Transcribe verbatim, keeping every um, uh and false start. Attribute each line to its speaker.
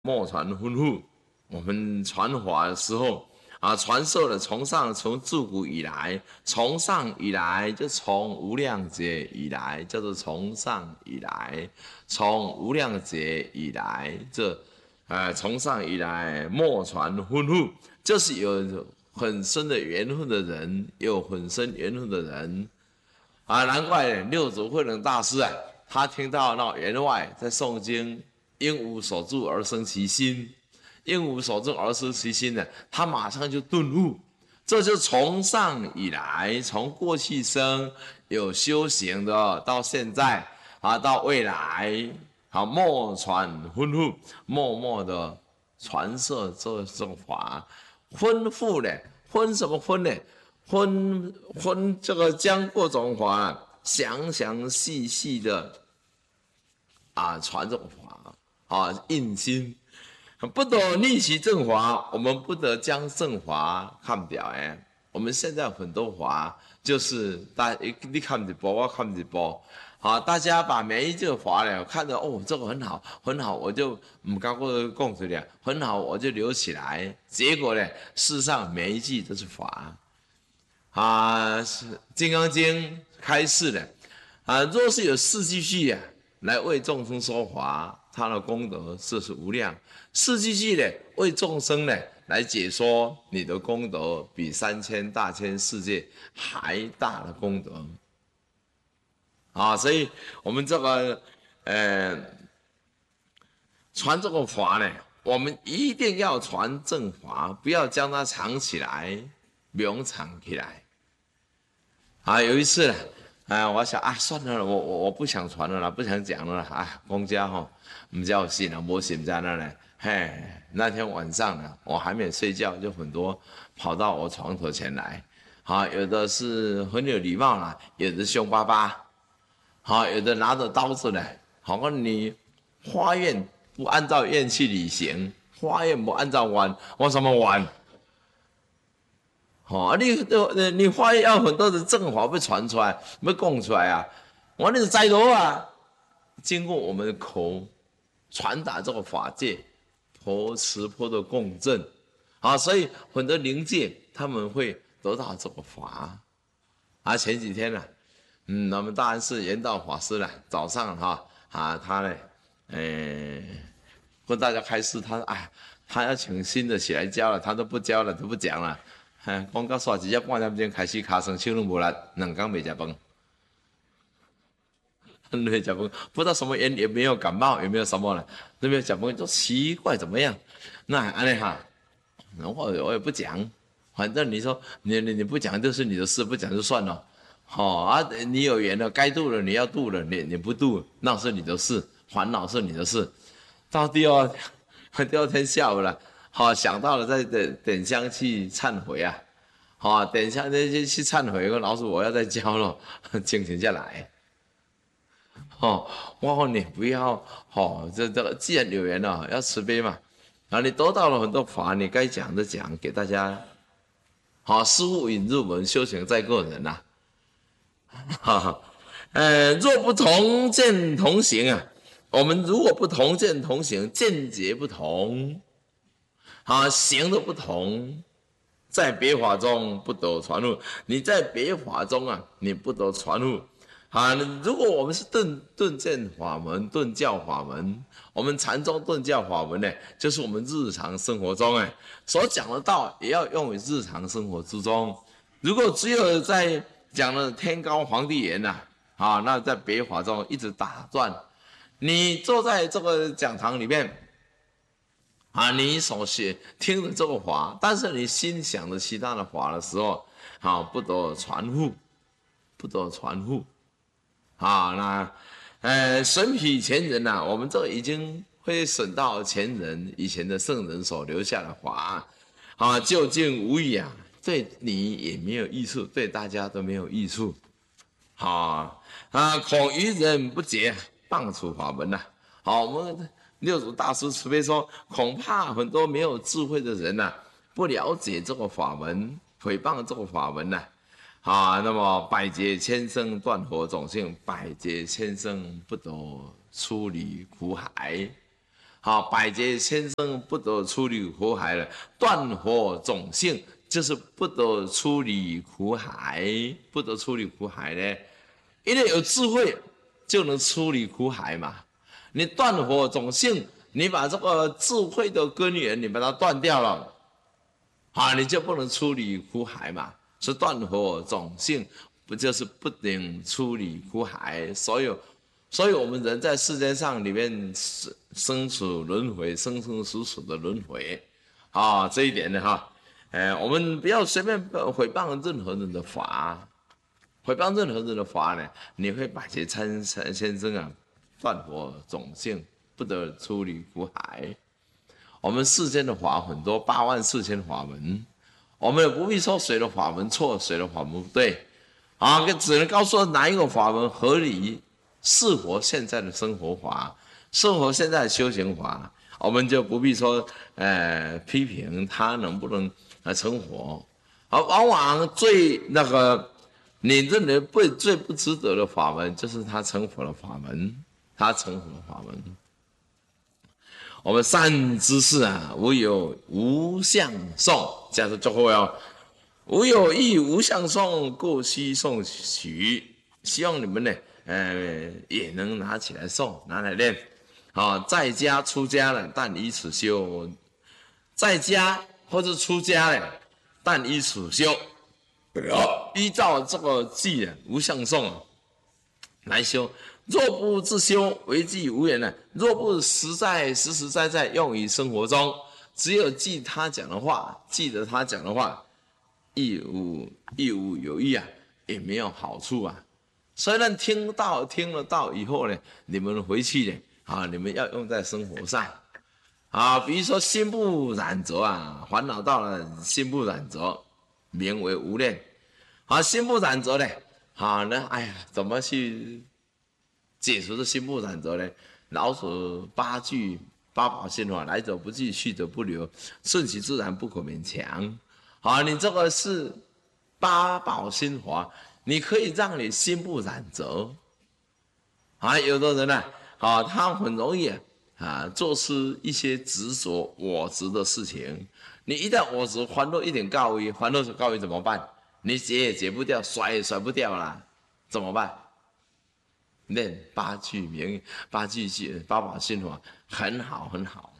Speaker 1: 莫传吩咐，我们传法的时候啊，传授了从上从自古以来，从上以来就从无量劫以来，叫做从上以来，从无量劫以来，这呃从上以来莫传吩咐，就是有很深的缘分的人，有很深缘分的人啊，难怪六祖慧能大师啊，他听到那员外在诵经。应无所住而生其心，应无所住而生其心呢，他马上就顿悟，这就从上以来，从过去生有修行的，到现在啊，到未来啊，默传吩咐，默默的传授这种法，吩咐呢，吩什么吩呢？吩吩这个将各种法详详细细的啊传这种法。啊，印心不得逆其正法，我们不得将正法看表哎。我们现在很多法就是大你看一波，我看一波，好，大家把每一句法呢看着哦，这个很好，很好，我就唔刚过供出来，很好，我就留起来。结果呢，事实上每一句都是法啊，是《金刚经》开示的啊，若是有四句句啊，来为众生说法。他的功德是是无量，四句句呢为众生呢来解说，你的功德比三千大千世界还大的功德啊！所以我们这个呃传这个法呢，我们一定要传正法，不要将它藏起来，명藏起来啊！有一次呢，啊，我想啊，算了，我我我不想传了啦，不想讲了啦啊，公家哈。唔叫信啊，没信在那呢。嘿，那天晚上呢，我还没有睡觉，就很多跑到我床头前来。好，有的是很有礼貌啦，有的凶巴巴。好，有的拿着刀子呢。好，问你花愿不按照愿去履行，花愿不按照完，我什么完？好，你你花愿要很多的正法被传出来，被供出来啊。我那是摘罗啊，经过我们的口。传达这个法界，婆持婆的共振，啊，所以很多灵界他们会得到这个法。啊，前几天呢、啊，嗯，我们大安寺圆道法师呢，早上哈啊，他呢，呃，跟大家开示，他说哎，他要请新的起来教了，他都不教了，都不讲了，哎，光到刷几只半点钟开始卡声，手都无力，两天没食饭。对，讲不不知道什么原也没有感冒，也没有什么了，那边讲不就奇怪怎么样？那安利哈，我我也不讲，反正你说你你你不讲就是你的事，不讲就算了。好、哦、啊，你有缘了，该度了你要度了，你你不度那是你的事，烦恼是你的事。到第二第二天下午了，好、哦、想到了再点点香去忏悔啊，好、哦、点香那些去忏悔，老师我要再教了，静停下来。哦，我说你不要哦，这这个既然有缘了，要慈悲嘛。啊，你得到了很多法，你该讲的讲给大家。好、哦，师父引入门，修行在个人呐、啊。哈哈，呃，若不同见同行啊，我们如果不同见同行，见解不同，啊，行的不同，在别法中不得传入。你在别法中啊，你不得传入。啊，如果我们是顿顿见法门、顿教法门，我们禅宗顿教法门呢，就是我们日常生活中哎所讲的道，也要用于日常生活之中。如果只有在讲的天高皇帝远呐，啊，那在别法中一直打转。你坐在这个讲堂里面，啊，你所学听的这个法，但是你心想的其他的法的时候，啊，不得传呼，不得传呼。啊，那，呃，审彼前人呐、啊，我们这已经会审到前人以前的圣人所留下的法，啊，究竟无益啊，对你也没有益处，对大家都没有益处，啊啊，恐愚人不解，谤除法门呐、啊。好，我们六祖大师慈悲说，恐怕很多没有智慧的人呐、啊，不了解这个法门，诽谤这个法门呐、啊。啊，那么百劫千生断佛种性，百劫千生不得出离苦海。 好，百劫千生不得出离苦海了，断惑种性就是不得出离苦海，不得出离苦海呢，因为有智慧就能出离苦海嘛。你断惑种性，你把这个智慧的根源你把它断掉了，啊，你就不能出离苦海嘛。是断惑种性，不就是不能出离苦海？所有。所以我们人在世间上里面生死轮回，生生死死的轮回，啊，这一点呢哈，哎，我们不要随便诽谤任何人的法，诽谤任何人的法呢，你会把这参参先生啊，断惑种性，不得出离苦海。我们世间的法很多，八万四千法门，我们也不必说谁的法门错，谁的法门不对，啊，只能告诉哪一个法门合理。适合现在的生活法，适合现在的修行法，我们就不必说，呃，批评他能不能呃成佛。而往往最那个你认为不最不值得的法门，就是他成佛的法门，他成佛的法门。我们善知识啊，无有无相颂，这样子就会哦，无有意无相颂，故悉诵取。希望你们呢。呃，也能拿起来诵，拿来练。好、啊，在家出家了，但以此修；在家或者出家了，但以此修。依照这个记啊，无相颂来修。若不自修，为记无缘呢？若不实在实实在在用于生活中，只有记他讲的话，记得他讲的话，亦无亦无有益啊，也没有好处啊。虽然听到听了到以后呢，你们回去呢，啊，你们要用在生活上，啊，比如说心不染浊啊，烦恼到了心不染浊，名为无念，啊，心不染浊呢，啊，那哎呀，怎么去解除这心不染浊呢？老子八句八宝心法，来者不拒，去者不留，顺其自然，不可勉强。啊，你这个是八宝心法。你可以让你心不染浊啊！有的人呢，啊，他很容易啊，做出一些执着我执的事情。你一旦我执，烦恼一点高于烦恼高于怎么办？你解也解不掉，甩也甩不掉啦，怎么办？念八句名，八句句八宝心法，很好很好。